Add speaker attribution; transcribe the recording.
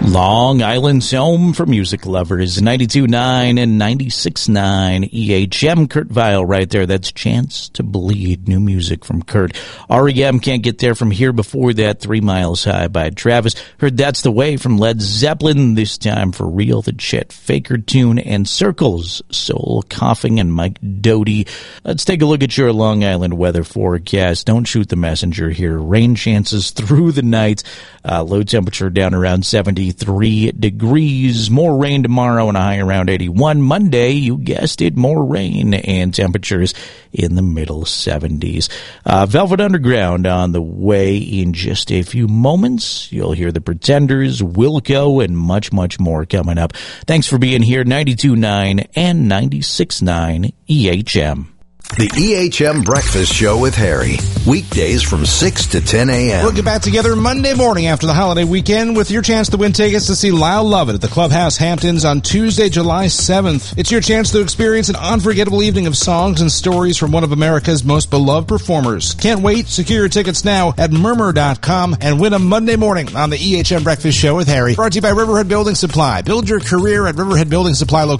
Speaker 1: Long Island's home for music lovers, 92.9 and 96.9 EHM. Kurt Vile right there. That's Chance to Bleed, new music from Kurt. REM, Can't Get There From Here. Before that, 3 Miles High by Travis. Heard That's the Way from Led Zeppelin. This time For Real, the Chet Faker tune, and Circles, Soul Coughing, and Mike Doty. Let's take a look at your Long Island weather forecast. Don't shoot the messenger here. Rain chances through the night. Low temperature down around 73 degrees. More rain tomorrow and a high around 81. Monday, you guessed it, more rain and temperatures in the middle 70s. Velvet Underground on the way in just a few moments. You'll hear the Pretenders, Wilco, and much, much more coming up. Thanks for being here. 92.9 and 96.9 EHM.
Speaker 2: The EHM Breakfast Show with Harry. Weekdays from 6 to 10 a.m.
Speaker 3: We'll get back together Monday morning after the holiday weekend with your chance to win tickets to see Lyle Lovett at the Clubhouse Hamptons on Tuesday, July 7th. It's your chance to experience an unforgettable evening of songs and stories from one of America's most beloved performers. Can't wait. Secure your tickets now at murmur.com and win them Monday morning on the EHM Breakfast Show with Harry. Brought to you by Riverhead Building Supply. Build your career at Riverhead Building Supply location.